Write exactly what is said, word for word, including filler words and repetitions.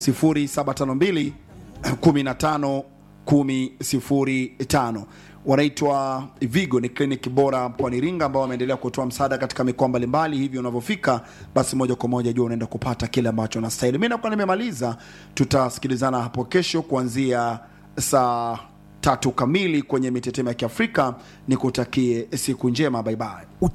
sifuri saba tano mbili kumi na tano kumi sifuri tano. Wanaitwa Vigo, ni kliniki bora mkoani Iringa ambao wameendelea kutoa msaada katika mikoa mbalimbali. Hivyo unavyofika basi moja kwa moja jua unaenda kupata kile ambacho unastahili. Mimi nakuwa nimemaliza, tutasikilizana hapo kesho kuanzia saa tatu kamili kwenye Mitetemo ya Kiafrika. Nikutakie siku njema, bye bye.